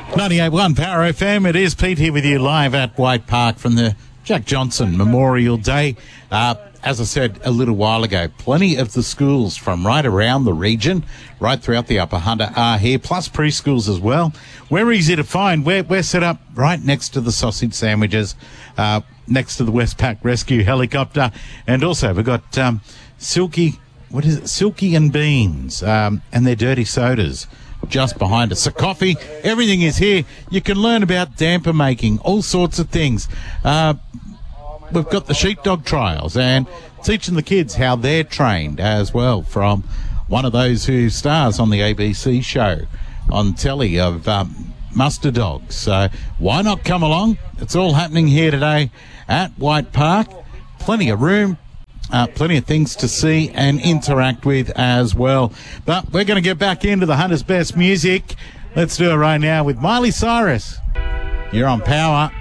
98.1 Power FM. It is Pete here with you live at White Park from the Jack Johnson Memorial Day. As I said a little while ago, plenty of the schools from right around the region, right throughout the Upper Hunter are here, plus preschools as well. We're easy to find. We're set up right next to the sausage sandwiches, next to the Westpac Rescue helicopter, and also we've got Silky and Beans and their dirty sodas just behind us. So coffee, everything is here. You can learn about damper making, all sorts of things. We've got the sheepdog trials and teaching the kids how they're trained as well from one of those who stars on the ABC show on telly of Muster Dogs. So why not come along? It's all happening here today at White Park. Plenty of room, plenty of things to see and interact with as well. But we're going to get back into the Hunter's Best music. Let's do it right now with Miley Cyrus. You're on Power.